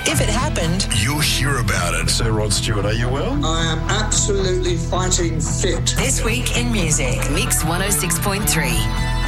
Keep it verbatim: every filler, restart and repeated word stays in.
If it happened, you'll hear about it. Sir Rod Stewart, are you well? I am absolutely fighting fit. This Week in Music, Mix one oh six point three.